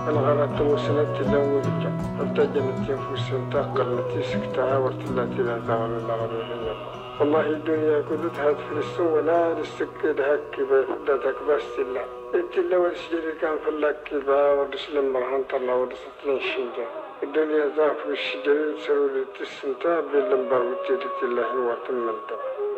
أنا غرقت وسنت لو ورجع ارتجنت ينفوس تاقل نتي سكتها ورتلاتي لا زغل لا غريب والله الدنيا كدتها في السوء ولا للسكد هكي بفدتك بس لا إلا والسجل كان في اللكبة ورسل مرهن طلع ورسل الشنجة الدنيا ذاك في الشجر سرور التسنتا باللمبر وتيرت الله وتمنتا